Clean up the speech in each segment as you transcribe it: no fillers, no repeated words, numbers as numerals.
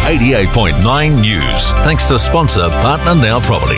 88.9 News. Thanks to sponsor Partner Now Property.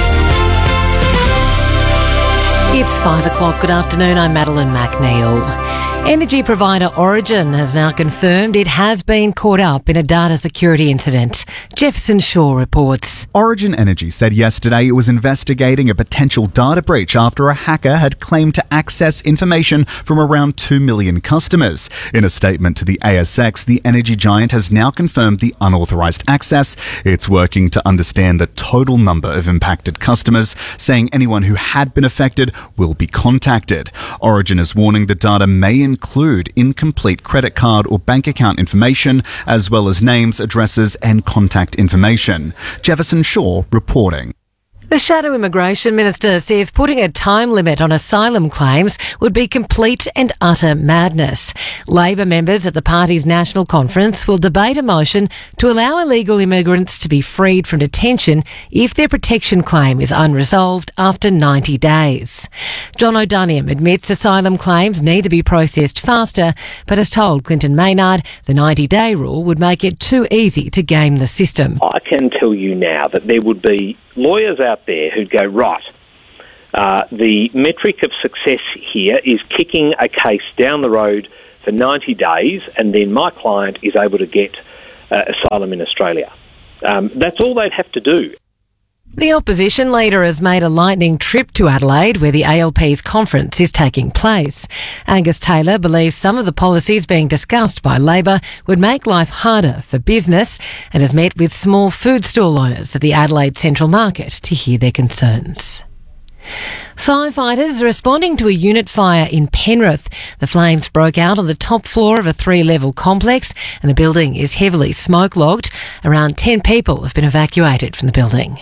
It's 5 o'clock. Good afternoon. I'm Madeline McNeil. Energy provider Origin has now confirmed it has been caught up in a data security incident. Jefferson Shaw reports. Origin Energy said yesterday it was investigating a potential data breach after a hacker had claimed to access information from around 2 million customers. In a statement to the ASX, the energy giant has now confirmed the unauthorised access. It's working to understand the total number of impacted customers, saying anyone who had been affected will be contacted. Origin is warning the data may include incomplete credit card or bank account information, as well as names, addresses and contact information. Jefferson Shaw reporting. The Shadow Immigration Minister says putting a time limit on asylum claims would be complete and utter madness. Labor members at the party's national conference will debate a motion to allow illegal immigrants to be freed from detention if their protection claim is unresolved after 90 days. John O'Duniam admits asylum claims need to be processed faster, but has told Clinton Maynard the 90-day rule would make it too easy to game the system. I can tell you now that there would be lawyers out there who'd go, right, the metric of success here is kicking a case down the road for 90 days and then my client is able to get asylum in Australia. That's all they'd have to do. The opposition leader has made a lightning trip to Adelaide, where the ALP's conference is taking place. Angus Taylor believes some of the policies being discussed by Labor would make life harder for business and has met with small food stall owners at the Adelaide Central Market to hear their concerns. Firefighters are responding to a unit fire in Penrith. The flames broke out on the top floor of a 3-level complex and the building is heavily smoke-logged. Around 10 people have been evacuated from the building.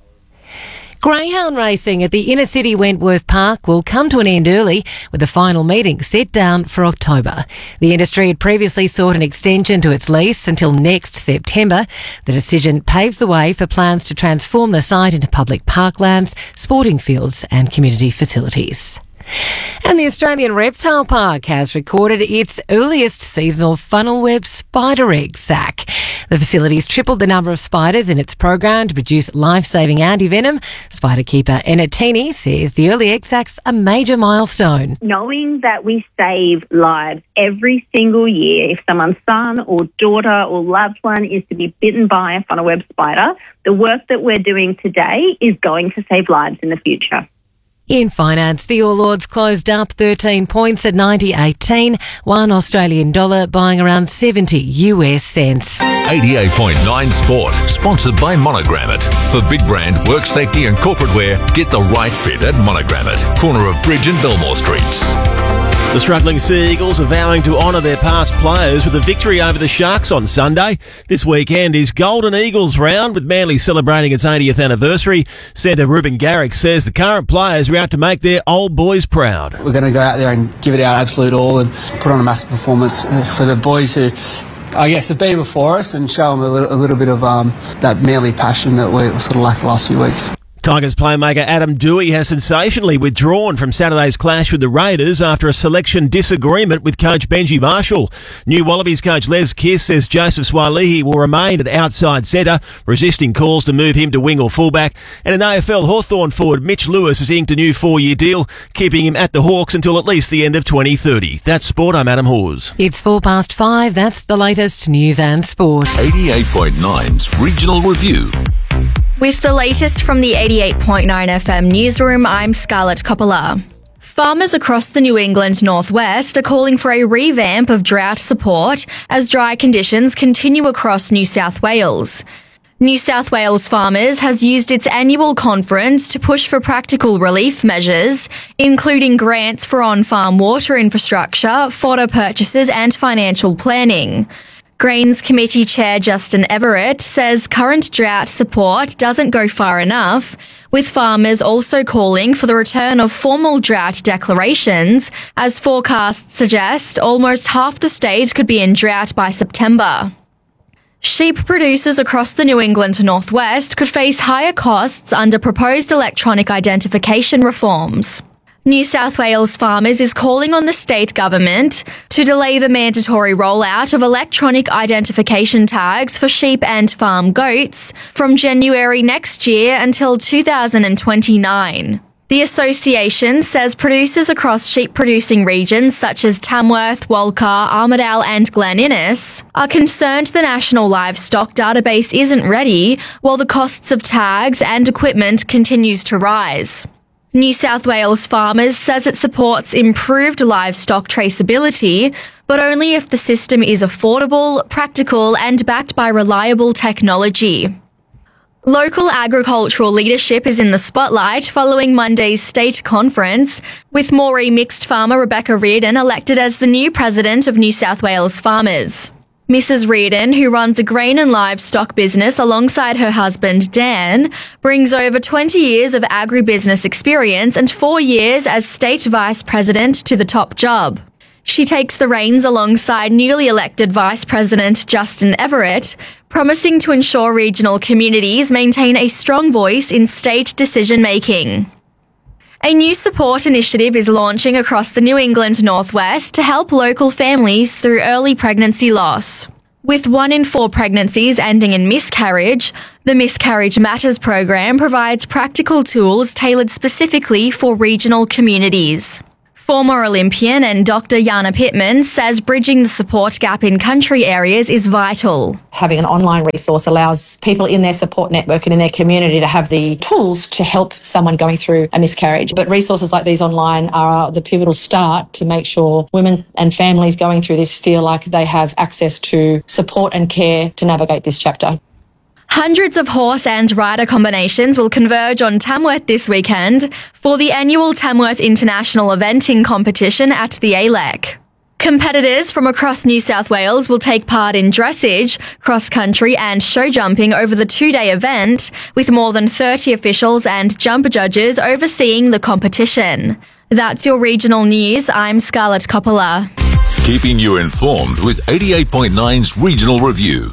Greyhound racing at the inner city Wentworth Park will come to an end early, with the final meeting set down for October. The industry had previously sought an extension to its lease until next September. The decision paves the way for plans to transform the site into public parklands, sporting fields and community facilities. And the Australian Reptile Park has recorded its earliest seasonal funnel web spider egg sack. The facility's tripled the number of spiders in its program to produce life-saving anti-venom. Spider keeper Enna Tini says the early egg sack's a major milestone. Knowing that we save lives every single year, if someone's son or daughter or loved one is to be bitten by a funnel web spider, the work that we're doing today is going to save lives in the future. In finance, the All Ords closed up 13 points at 90.18, $1 Australian dollar buying around 70 US cents. 88.9 Sport, sponsored by Monogram It. For big brand, work safety and corporate wear, get the right fit at Monogram It, corner of Bridge and Belmore Streets. The struggling Sea Eagles are vowing to honour their past players with a victory over the Sharks on Sunday. This weekend is Golden Eagles round, with Manly celebrating its 80th anniversary. Centre Ruben Garrick says the current players are out to make their old boys proud. We're going to go out there and give it our absolute all and put on a massive performance for the boys who, I guess, have been before us, and show them a little bit of that Manly passion that we sort of lacked the last few weeks. Tigers playmaker Adam Dewey has sensationally withdrawn from Saturday's clash with the Raiders after a selection disagreement with coach Benji Marshall. New Wallabies coach Les Kiss says Joseph Swalihi will remain at outside centre, resisting calls to move him to wing or fullback. And an AFL Hawthorn forward Mitch Lewis has inked a new 4-year deal, keeping him at the Hawks until at least the end of 2030. That's Sport. I'm Adam Hawes. It's 5:04. That's the latest news and sport. 88.9's Regional Review. With the latest from the 88.9 FM newsroom, I'm Scarlett Coppola. Farmers across the New England Northwest are calling for a revamp of drought support as dry conditions continue across New South Wales. New South Wales Farmers has used its annual conference to push for practical relief measures, including grants for on-farm water infrastructure, fodder purchases and financial planning. Greens Committee Chair Justin Everett says current drought support doesn't go far enough, with farmers also calling for the return of formal drought declarations, as forecasts suggest almost half the state could be in drought by September. Sheep producers across the New England Northwest could face higher costs under proposed electronic identification reforms. New South Wales Farmers is calling on the state government to delay the mandatory rollout of electronic identification tags for sheep and farm goats from January next year until 2029. The association says producers across sheep-producing regions such as Tamworth, Walcar, Armidale and Glen Innes are concerned the National Livestock Database isn't ready while the costs of tags and equipment continues to rise. New South Wales Farmers says it supports improved livestock traceability, but only if the system is affordable, practical and backed by reliable technology. Local agricultural leadership is in the spotlight following Monday's state conference, with Moree mixed farmer Rebecca Reardon elected as the new president of New South Wales Farmers. Mrs. Reardon, who runs a grain and livestock business alongside her husband Dan, brings over 20 years of agribusiness experience and 4 years as state vice president to the top job. She takes the reins alongside newly elected Vice President Justin Everett, promising to ensure regional communities maintain a strong voice in state decision-making. A new support initiative is launching across the New England Northwest to help local families through early pregnancy loss. With 1 in 4 pregnancies ending in miscarriage, the Miscarriage Matters program provides practical tools tailored specifically for regional communities. Former Olympian and Dr. Jana Pittman says bridging the support gap in country areas is vital. Having an online resource allows people in their support network and in their community to have the tools to help someone going through a miscarriage. But resources like these online are the pivotal start to make sure women and families going through this feel like they have access to support and care to navigate this chapter. Hundreds of horse and rider combinations will converge on Tamworth this weekend for the annual Tamworth International Eventing Competition at the ALEC. Competitors from across New South Wales will take part in dressage, cross-country and show jumping over the 2-day event, with more than 30 officials and jump judges overseeing the competition. That's your regional news. I'm Scarlett Coppola. Keeping you informed with 88.9's Regional Review.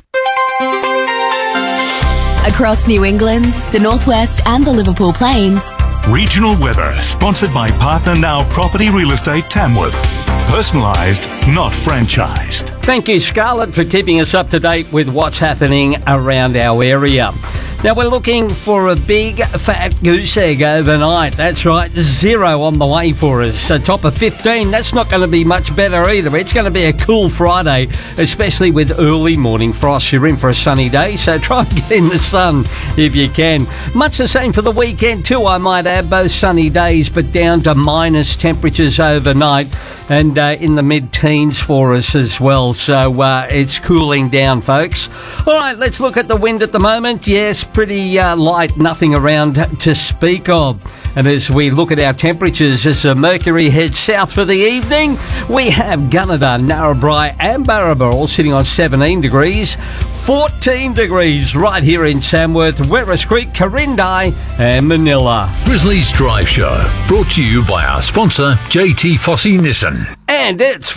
Across New England, the Northwest and the Liverpool Plains. Regional weather, sponsored by Partner Now Property Real Estate Tamworth. Personalised, not franchised. Thank you, Scarlett, for keeping us up to date with what's happening around our area. Now, we're looking for a big fat goose egg overnight. That's right, 0 on the way for us. A top of 15, that's not going to be much better either. It's going to be a cool Friday, especially with early morning frost. You're in for a sunny day, so try and get in the sun if you can. Much the same for the weekend too, I might add. Both sunny days, but down to minus temperatures overnight and in the mid-teens for us as well. So it's cooling down, folks. All right, let's look at the wind at the moment. Yes, pretty light, nothing around to speak of. And as we look at our temperatures, as the Mercury heads south for the evening, we have Gunnedah, Narrabri and Barraba all sitting on 17 degrees, 14 degrees right here in Tamworth, Werris Creek, Corindai and Manila. Grizzlies Drive Show, brought to you by our sponsor, JT Fossey Nissan. And it's